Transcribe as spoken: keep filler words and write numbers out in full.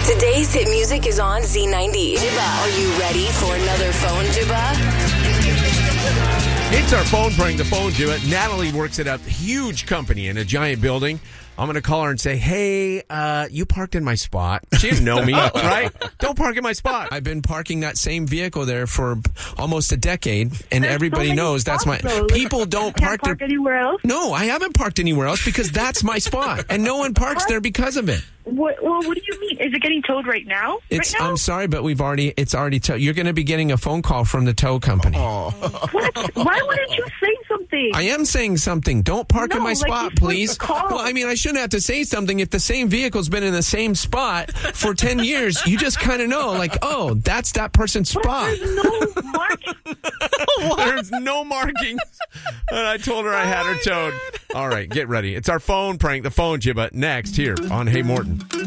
Today's hit music is on Z ninety. Jibba, are you ready for another phone Jibba? It's our phone prank, the phone Jibba. Natalie works at a huge company in a giant building. I'm going to call her and say, hey, uh, you parked in my spot. She didn't know me, right? Don't park in my spot. I've been parking that same vehicle there for almost a decade, and There's everybody so many knows that's my... spots, though. People don't Can't park, park their... anywhere else? No, I haven't parked anywhere else because that's my spot, and no one parks there because of it. What, well, what do you mean? Is it getting towed right now? It's. right now? I'm sorry, but we've already. It's already towed. You're going to be getting a phone call from the tow company. What? Why wouldn't you say something? I am saying something. Don't park in No, my like, spot, you're supposed please. to call. Well, I mean, I shouldn't have to say something if the same vehicle's been in the same spot for ten years. You just kind of know, like, oh, that's that person's spot. There's no marking. There's no markings. And I told her I had her towed. All right, get ready. It's our phone prank, the phone Jibba, next here on Hey Morton.